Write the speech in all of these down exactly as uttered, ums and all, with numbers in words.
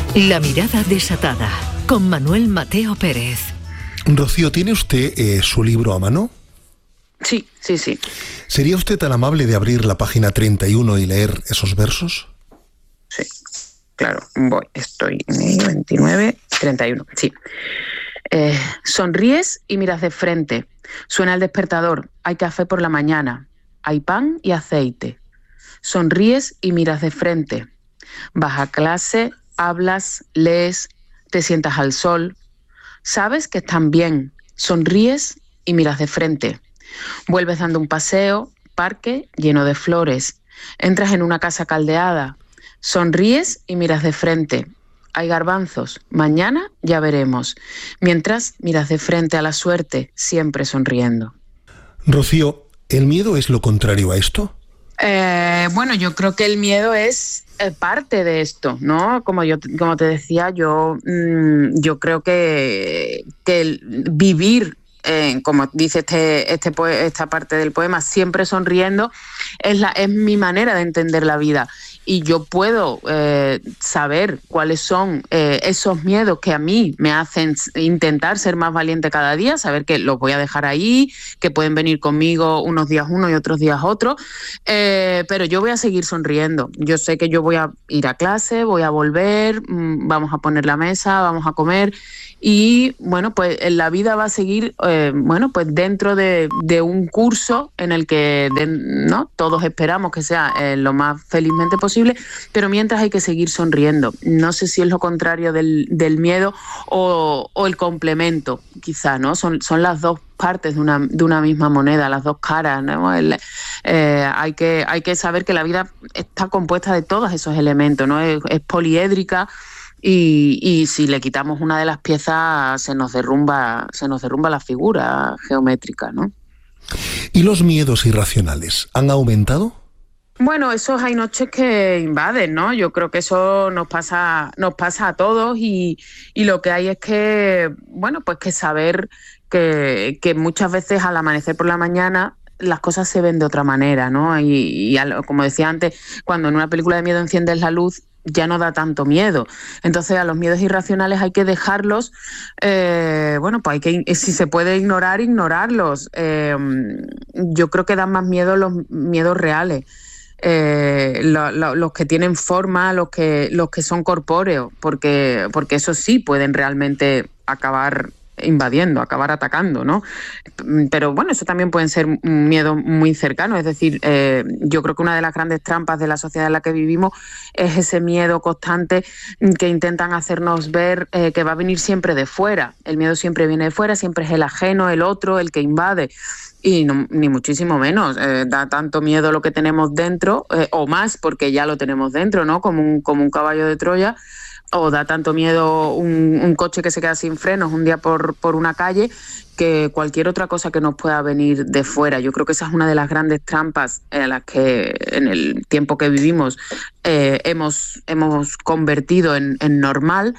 La mirada desatada, con Manuel Mateo Pérez. Rocío, ¿tiene usted eh, su libro a mano? Sí, sí, sí. ¿Sería usted tan amable de abrir la página treinta y uno y leer esos versos? Sí, claro, voy. Estoy en veintinueve, treinta y uno, sí. Eh, sonríes y miras de frente. Suena el despertador. Hay café por la mañana. Hay pan y aceite. Sonríes y miras de frente. Vas a clase, hablas, lees, te sientas al sol. Sabes que están bien. Sonríes y miras de frente. Vuelves dando un paseo, parque lleno de flores. Entras en una casa caldeada. Sonríes y miras de frente. Hay garbanzos. Mañana ya veremos. Mientras miras de frente a la suerte, siempre sonriendo. Rocío, ¿el miedo es lo contrario a esto? Eh, bueno, yo creo que el miedo es eh, parte de esto, ¿no? Como yo, como te decía, yo, mmm, yo creo que, que el vivir, eh, como dice este, este poe- esta parte del poema, siempre sonriendo, es, la, es mi manera de entender la vida. Y yo puedo eh, saber cuáles son eh, esos miedos que a mí me hacen intentar ser más valiente cada día, saber que los voy a dejar ahí, que pueden venir conmigo unos días uno y otros días otro, eh, pero yo voy a seguir sonriendo. Yo sé que yo voy a ir a clase, voy a volver, mmm, vamos a poner la mesa, vamos a comer y, bueno, pues la vida va a seguir, eh, bueno, pues dentro de, de un curso en el que, de, ¿no?, todos esperamos que sea eh, lo más felizmente posible, pero mientras hay que seguir sonriendo. No sé si es lo contrario del, del miedo o, o el complemento, quizá, ¿no? Son, son las dos partes de una, de una misma moneda, las dos caras, ¿no? El, eh, hay, que, hay que saber que la vida está compuesta de todos esos elementos, ¿no? Es, es poliédrica. Y, y si le quitamos una de las piezas se nos derrumba, se nos derrumba la figura geométrica, ¿no? ¿Y los miedos irracionales han aumentado? Bueno, esos hay noches que invaden, ¿no? Yo creo que eso nos pasa, nos pasa a todos y, y lo que hay es que, bueno, pues que saber que, que muchas veces al amanecer por la mañana las cosas se ven de otra manera, ¿no? Y, y al, como decía antes, cuando en una película de miedo enciendes la luz, ya no da tanto miedo. Entonces a los miedos irracionales hay que dejarlos, eh, bueno, pues hay que, si se puede ignorar, ignorarlos. Eh, yo creo que dan más miedo los miedos reales. Eh, lo, lo, los que tienen forma, los que, los que son corpóreos, porque, porque esos sí pueden realmente acabar invadiendo, acabar atacando, ¿no? Pero bueno, eso también pueden ser un miedo muy cercano, es decir, eh, yo creo que una de las grandes trampas de la sociedad en la que vivimos es ese miedo constante que intentan hacernos ver eh, que va a venir siempre de fuera. El miedo siempre viene de fuera, siempre es el ajeno, el otro, el que invade. Y no, ni muchísimo menos, eh, da tanto miedo lo que tenemos dentro, eh, o más porque ya lo tenemos dentro, ¿no? Como un, como un caballo de Troya, o da tanto miedo un, un coche que se queda sin frenos un día por, por una calle, que cualquier otra cosa que nos pueda venir de fuera. Yo creo que esa es una de las grandes trampas en las que en el tiempo que vivimos eh, hemos, hemos convertido en, en normal.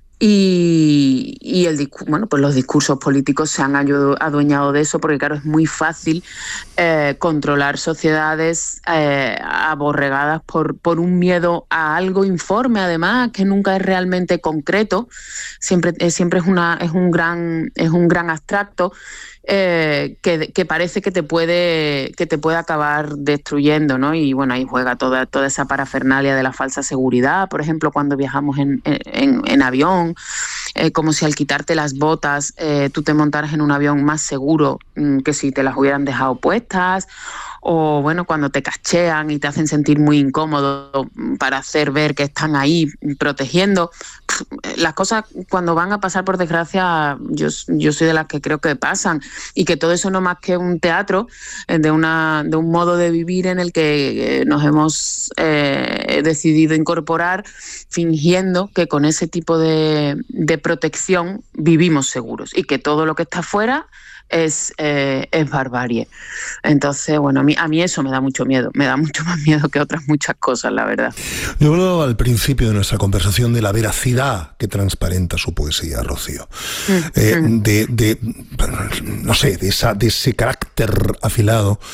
Y, y el bueno, pues los discursos políticos se han adueñado de eso porque, claro, es muy fácil eh, controlar sociedades eh, aborregadas por, por un miedo a algo informe, además, que nunca es realmente concreto, siempre, eh, siempre es, una, es, un gran, es un gran abstracto. Eh, que, que parece que te puede que te puede acabar destruyendo, ¿no? Y bueno, ahí juega toda, toda esa parafernalia de la falsa seguridad, por ejemplo, cuando viajamos en, en, en avión, eh, como si al quitarte las botas eh, tú te montaras en un avión más seguro mm, que si te las hubieran dejado puestas, o bueno, cuando te cachean y te hacen sentir muy incómodo para hacer ver que están ahí protegiendo. Las cosas cuando van a pasar, por desgracia, yo, yo soy de las que creo que pasan, y que todo eso no más que un teatro de, una, de un modo de vivir en el que nos hemos eh, decidido incorporar, fingiendo que con ese tipo de, de protección vivimos seguros y que todo lo que está afuera es, eh, es barbarie. Entonces, bueno, a mí, a mí eso me da mucho miedo, me da mucho más miedo que otras muchas cosas, la verdad. Yo hablaba al principio de nuestra conversación de la veracidad que transparenta su poesía, Rocío. Mm, eh, mm. De, de, no sé, de, esa, de ese carácter afilado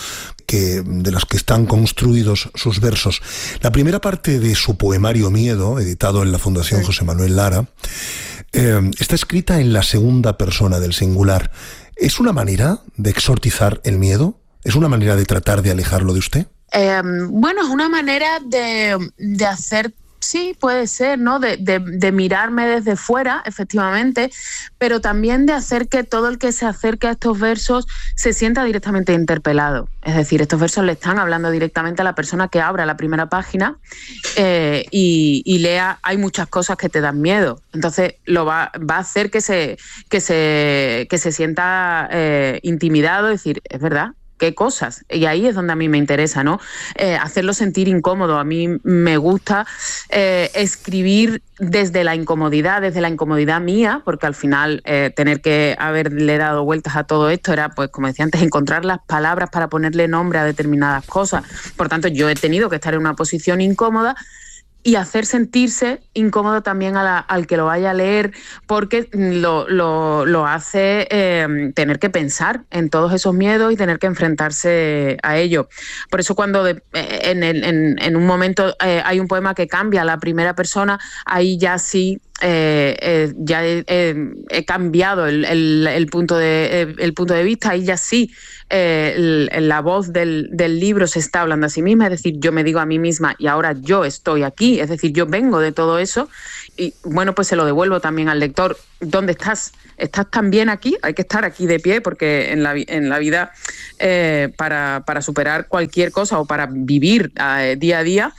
que, de las que están construidos sus versos. La primera parte de su poemario Miedo, editado en la Fundación José Manuel Lara, eh, está escrita en la segunda persona del singular. ¿Es una manera de exorcizar el miedo? ¿Es una manera de tratar de alejarlo de usted? Eh, bueno, es una manera de, de hacer... Sí, puede ser, ¿no? De, de, de mirarme desde fuera, efectivamente, pero también de hacer que todo el que se acerque a estos versos se sienta directamente interpelado. Es decir, estos versos le están hablando directamente a la persona que abra la primera página eh, y, y lea hay muchas cosas que te dan miedo. Entonces lo va, va a hacer que se, que se, que se sienta eh, intimidado, es decir, es verdad. ¿Qué cosas? Y ahí es donde a mí me interesa, ¿no? Eh, hacerlo sentir incómodo. A mí me gusta eh, escribir desde la incomodidad, desde la incomodidad mía, porque al final eh, tener que haberle dado vueltas a todo esto era, pues como decía antes, encontrar las palabras para ponerle nombre a determinadas cosas. Por tanto, yo he tenido que estar en una posición incómoda y hacer sentirse incómodo también a la, al que lo vaya a leer, porque lo, lo, lo hace eh, tener que pensar en todos esos miedos y tener que enfrentarse a ello. Por eso cuando de, en, el, en, en un momento eh, hay un poema que cambia a la primera persona, ahí ya sí... Eh, eh, ya he, eh, he cambiado el, el, el, punto de, eh, el punto de vista, y ya sí eh, el, la voz del, del libro se está hablando a sí misma, es decir, yo me digo a mí misma y ahora yo estoy aquí, es decir, yo vengo de todo eso y bueno, pues se lo devuelvo también al lector. ¿Dónde estás? ¿Estás también aquí? Hay que estar aquí de pie, porque en la, en la vida eh, para, para superar cualquier cosa o para vivir eh, día a día,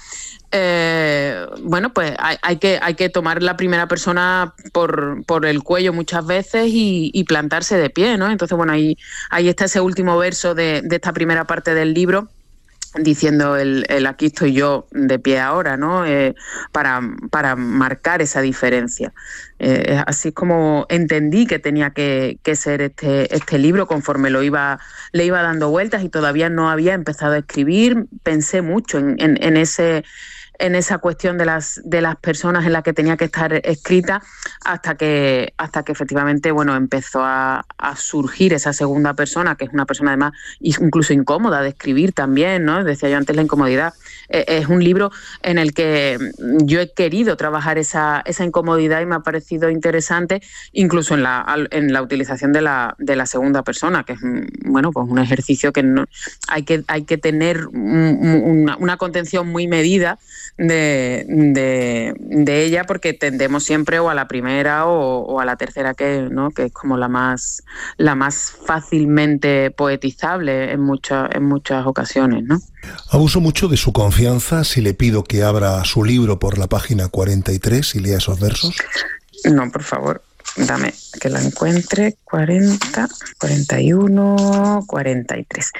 Eh, bueno, pues hay, hay, que, hay que tomar la primera persona por, por el cuello muchas veces y, y plantarse de pie, ¿no? Entonces, bueno, ahí, ahí está ese último verso de, de esta primera parte del libro, diciendo el, el aquí estoy yo de pie ahora, ¿no? Eh, para, para marcar esa diferencia. Eh, así es como entendí que tenía que, que ser este, este libro, conforme lo iba, le iba dando vueltas y todavía no había empezado a escribir. Pensé mucho en, en, en ese... en esa cuestión de las de las personas en la que tenía que estar escrita, hasta que hasta que efectivamente, bueno, empezó a, a surgir esa segunda persona, que es una persona además incluso incómoda de escribir también, ¿no? Decía yo antes, la incomodidad. Eh, es un libro en el que yo he querido trabajar esa, esa incomodidad y me ha parecido interesante, incluso en la, en la utilización de la, de la segunda persona, que es, bueno, pues un ejercicio que no, hay que hay que tener un, una, una contención muy medida De, de, de ella, porque tendemos siempre o a la primera o, o a la tercera, que, ¿no? que es como la más, la más fácilmente poetizable en, mucha, en muchas ocasiones, ¿no? Abuso mucho de su confianza si le pido que abra su libro por la página cuarenta y tres y lea esos versos. No, por favor, dame que la encuentre. cuarenta, cuarenta y uno, cuarenta y tres.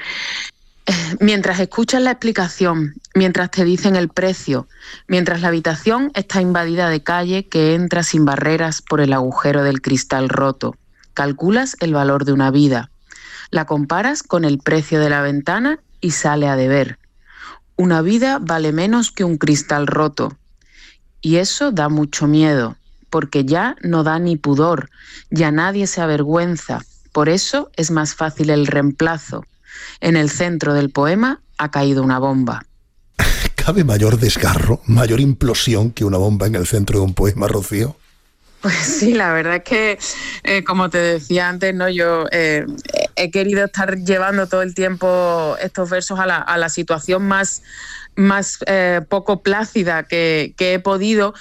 Mientras escuchas la explicación, mientras te dicen el precio, mientras la habitación está invadida de calle que entra sin barreras por el agujero del cristal roto, calculas el valor de una vida, la comparas con el precio de la ventana y sale a deber. Una vida vale menos que un cristal roto. Y eso da mucho miedo, porque ya no da ni pudor, ya nadie se avergüenza, por eso es más fácil el reemplazo. En el centro del poema ha caído una bomba. ¿Cabe mayor desgarro, mayor implosión que una bomba en el centro de un poema, Rocío? Pues sí, la verdad es que, eh, como te decía antes, ¿no? Yo eh, he querido estar llevando todo el tiempo estos versos a la, a la situación más, más eh, poco plácida que, que he podido,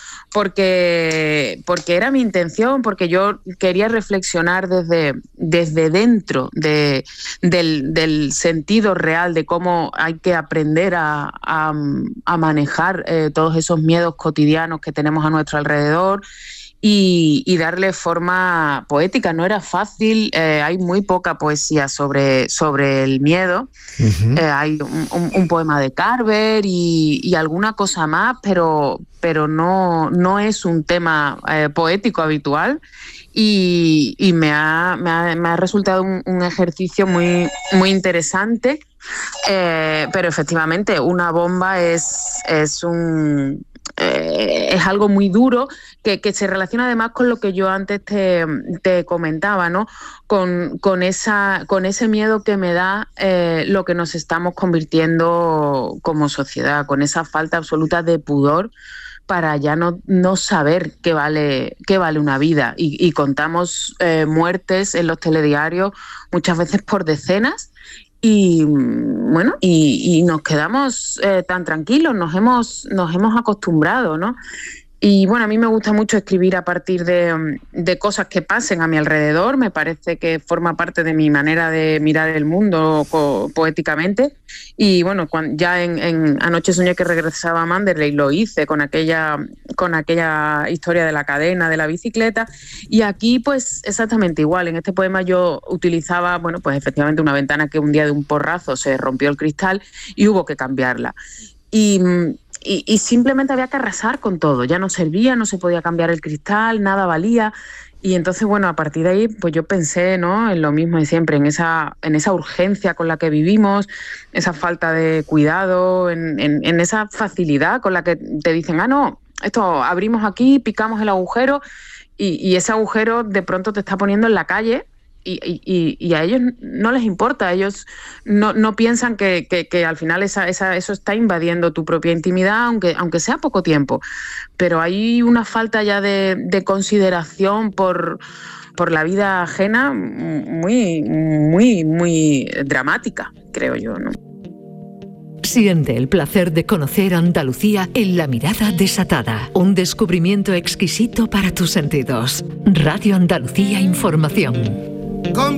porque, porque era mi intención, porque yo quería reflexionar desde, desde dentro de, del, del sentido real de cómo hay que aprender a, a, a manejar eh, todos esos miedos cotidianos que tenemos a nuestro alrededor. Y, y darle forma poética. No era fácil, eh, hay muy poca poesía sobre, sobre el miedo. Uh-huh. Eh, hay un, un, un poema de Carver y, y alguna cosa más, pero, pero no, no es un tema eh, poético habitual. Y, y me, ha, me, ha, me ha resultado un, un ejercicio muy, muy interesante. Eh, pero efectivamente, una bomba es, es un... eh, es algo muy duro que, que se relaciona además con lo que yo antes te, te comentaba, ¿no? Con, con, esa, con ese miedo que me da eh, lo que nos estamos convirtiendo como sociedad, con esa falta absoluta de pudor para ya no, no saber qué vale, qué vale una vida. Y, y contamos eh, muertes en los telediarios muchas veces por decenas. Y bueno, y, y nos quedamos eh, tan tranquilos, nos hemos, nos hemos acostumbrado, ¿no? Y bueno, a mí me gusta mucho escribir a partir de, de cosas que pasen a mi alrededor. Me parece que forma parte de mi manera de mirar el mundo po- poéticamente. Y bueno, cuando, ya en, en Anoche soñé que regresaba a Manderley, lo hice con aquella, con aquella historia de la cadena, de la bicicleta. Y aquí pues exactamente igual. En este poema yo utilizaba, bueno, pues efectivamente una ventana que un día de un porrazo se rompió el cristal y hubo que cambiarla. Y... Y, y simplemente había que arrasar con todo, ya no servía, no se podía cambiar el cristal, nada valía. Y entonces, bueno, a partir de ahí, pues yo pensé, ¿no?, en lo mismo de siempre, en esa, en esa urgencia con la que vivimos, esa falta de cuidado, en, en, en esa facilidad con la que te dicen, ah, no, esto abrimos aquí, picamos el agujero y, y ese agujero de pronto te está poniendo en la calle. Y, y, y a ellos no les importa, ellos no, no piensan que, que, que al final esa, esa, eso está invadiendo tu propia intimidad, aunque, aunque sea poco tiempo. Pero hay una falta ya de, de consideración por, por la vida ajena muy, muy, muy dramática, creo yo, ¿no? Siente el placer de conocer Andalucía en La Mirada Desatada. Un descubrimiento exquisito para tus sentidos. Radio Andalucía Información. Con